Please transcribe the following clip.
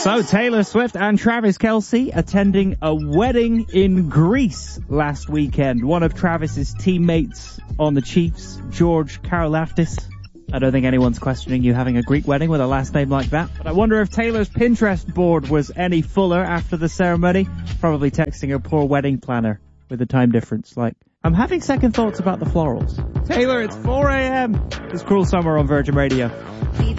So Taylor Swift and Travis Kelce attending a wedding in Greece last weekend. One of Travis's teammates on the Chiefs, George Karlaftis. I don't think anyone's questioning you having a Greek wedding with a last name like that. But I wonder if Taylor's Pinterest board was any fuller after the ceremony. Probably texting her poor wedding planner with the time difference. Like, I'm having second thoughts about the florals. Taylor, it's 4 a.m. It's Cruel Summer on Virgin Radio.